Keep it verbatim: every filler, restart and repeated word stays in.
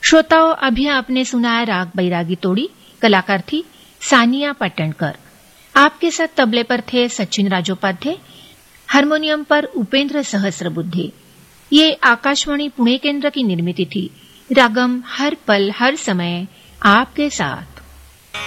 श्रोताओं, अभी आपने सुना राग बैरागी तोड़ी, कलाकार थी सानिया पाटणकर। आपके साथ तबले पर थे सचिन राजोपाध्याय, हारमोनियम पर उपेंद्र सहस्रबुद्धे। ये आकाशवाणी पुणे केंद्र की निर्मित थी। रागम हर पल हर समय आपके साथ।